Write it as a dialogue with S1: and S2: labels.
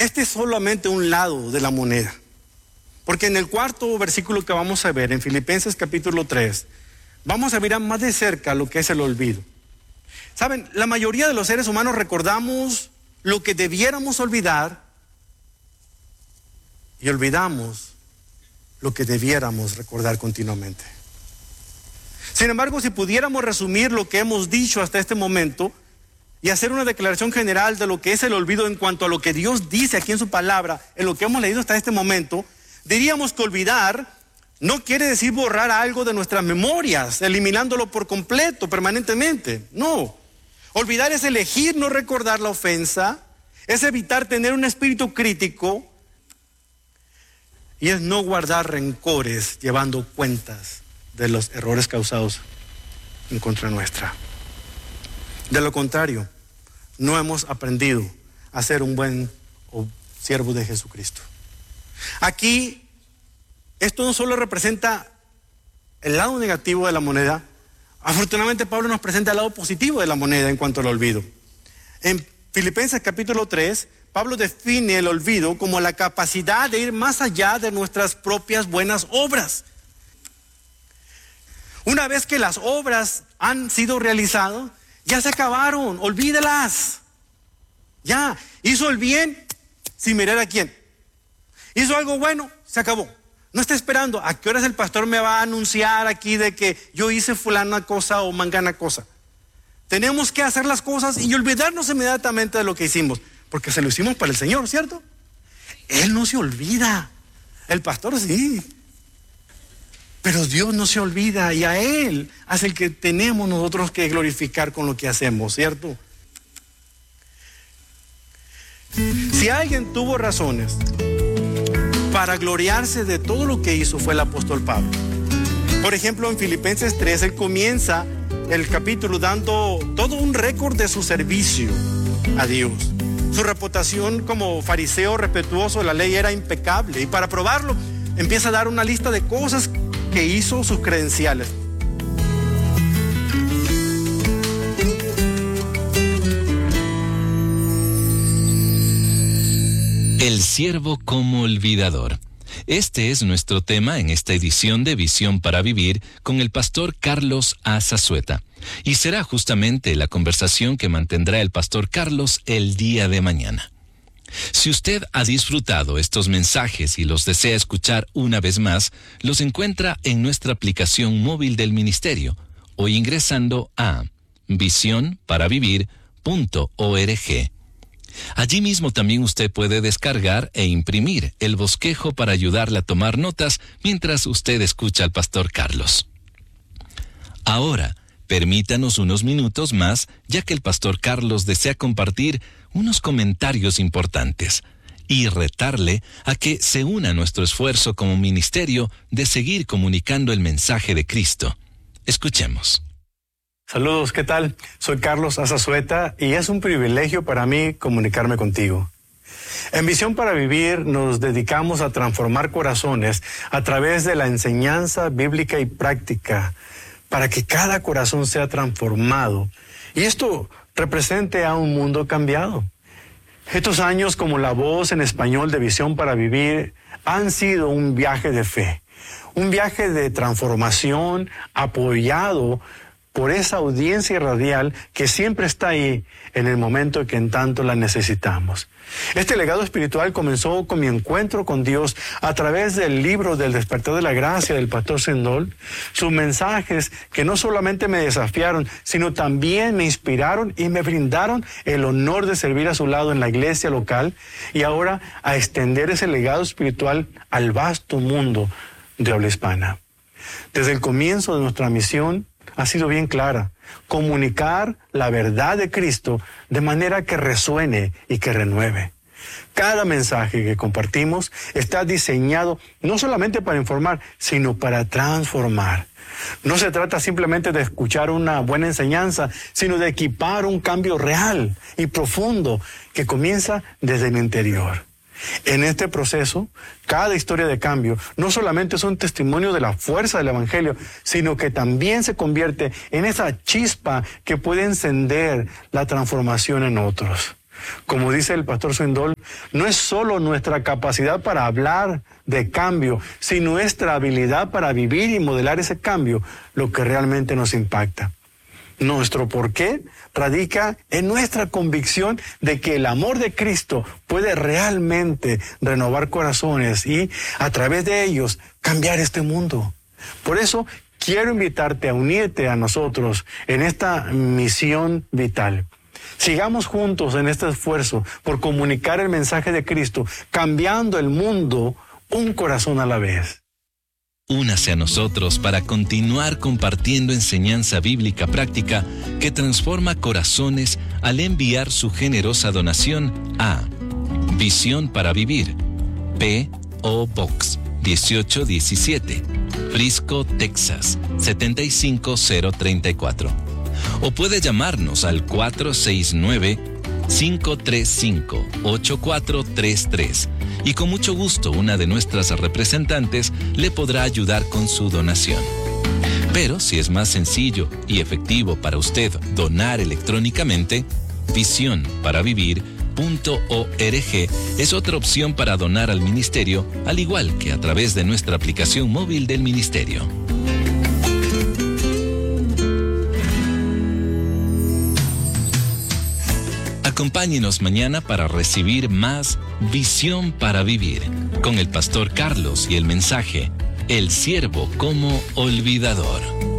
S1: Este es solamente un lado de la moneda. Porque en el cuarto versículo que vamos a ver, en Filipenses capítulo 3, vamos a mirar más de cerca lo que es el olvido. Saben, la mayoría de los seres humanos recordamos lo que debiéramos olvidar y olvidamos lo que debiéramos recordar continuamente. Sin embargo, si pudiéramos resumir lo que hemos dicho hasta este momento y hacer una declaración general de lo que es el olvido en cuanto a lo que Dios dice aquí en su palabra, en lo que hemos leído hasta este momento, diríamos que olvidar no quiere decir borrar algo de nuestras memorias, eliminándolo por completo, permanentemente. No. Olvidar es elegir no recordar la ofensa, es evitar tener un espíritu crítico y es no guardar rencores llevando cuentas de los errores causados en contra nuestra. De lo contrario, no hemos aprendido a ser un buen siervo de Jesucristo. Aquí, esto no solo representa el lado negativo de la moneda. Afortunadamente, Pablo nos presenta el lado positivo de la moneda en cuanto al olvido. En Filipenses capítulo 3, Pablo define el olvido como la capacidad de ir más allá de nuestras propias buenas obras. Una vez que las obras han sido realizadas, ya se acabaron, olvídelas. Ya, hizo el bien sin mirar a quién. Hizo algo bueno, se acabó. No está esperando a qué horas el pastor me va a anunciar aquí de que yo hice fulana cosa o mangana cosa. Tenemos que hacer las cosas y olvidarnos inmediatamente de lo que hicimos, porque se lo hicimos para el Señor, ¿cierto? Él no se olvida, el pastor sí, pero Dios no se olvida y a Él es el que tenemos nosotros que glorificar con lo que hacemos, ¿cierto? Si alguien tuvo razones para gloriarse de todo lo que hizo, fue el apóstol Pablo. Por ejemplo, en Filipenses 3, él comienza el capítulo dando todo un récord de su servicio a Dios. Su reputación como fariseo respetuoso de la ley era impecable, y para probarlo empieza a dar una lista de cosas que hizo, sus credenciales.
S2: El siervo como olvidador. Este es nuestro tema en esta edición de Visión para Vivir con el pastor Carlos A. Zazueta. Y será justamente la conversación que mantendrá el pastor Carlos el día de mañana. Si usted ha disfrutado estos mensajes y los desea escuchar una vez más, los encuentra en nuestra aplicación móvil del ministerio o ingresando a visionparavivir.org. Allí mismo también usted puede descargar e imprimir el bosquejo para ayudarle a tomar notas mientras usted escucha al pastor Carlos. Ahora, permítanos unos minutos más, ya que el pastor Carlos desea compartir unos comentarios importantes y retarle a que se una a nuestro esfuerzo como ministerio de seguir comunicando el mensaje de Cristo. Escuchemos.
S1: Saludos, ¿qué tal? Soy Carlos A. Zazueta y es un privilegio para mí comunicarme contigo. En Visión para Vivir nos dedicamos a transformar corazones a través de la enseñanza bíblica y práctica para que cada corazón sea transformado y esto represente a un mundo cambiado. Estos años como la voz en español de Visión para Vivir han sido un viaje de fe, un viaje de transformación apoyado por esa audiencia radial que siempre está ahí en el momento que en tanto la necesitamos. Este legado espiritual comenzó con mi encuentro con Dios a través del libro del Despertar de la Gracia del pastor Sendol, sus mensajes que no solamente me desafiaron, sino también me inspiraron y me brindaron el honor de servir a su lado en la iglesia local y ahora a extender ese legado espiritual al vasto mundo de habla hispana. Desde el comienzo de nuestra misión, ha sido bien clara: comunicar la verdad de Cristo de manera que resuene y que renueve. Cada mensaje que compartimos está diseñado no solamente para informar, sino para transformar. No se trata simplemente de escuchar una buena enseñanza, sino de equipar un cambio real y profundo que comienza desde el interior. En este proceso, cada historia de cambio no solamente es un testimonio de la fuerza del Evangelio, sino que también se convierte en esa chispa que puede encender la transformación en otros. Como dice el pastor Swindoll, no es solo nuestra capacidad para hablar de cambio, sino nuestra habilidad para vivir y modelar ese cambio lo que realmente nos impacta. Nuestro porqué radica en nuestra convicción de que el amor de Cristo puede realmente renovar corazones y, a través de ellos, cambiar este mundo. Por eso, quiero invitarte a unirte a nosotros en esta misión vital. Sigamos juntos en este esfuerzo por comunicar el mensaje de Cristo, cambiando el mundo un corazón a la vez.
S2: Únase a nosotros para continuar compartiendo enseñanza bíblica práctica que transforma corazones al enviar su generosa donación a Visión para Vivir, P.O. Box 1817, Frisco, Texas 75034. O puede llamarnos al 469-535-8433 y con mucho gusto una de nuestras representantes le podrá ayudar con su donación. Pero si es más sencillo y efectivo para usted donar electrónicamente, visionparavivir.org es otra opción para donar al ministerio, al igual que a través de nuestra aplicación móvil del ministerio. Acompáñenos mañana para recibir más Visión para Vivir con el pastor Carlos y el mensaje El siervo como olvidador.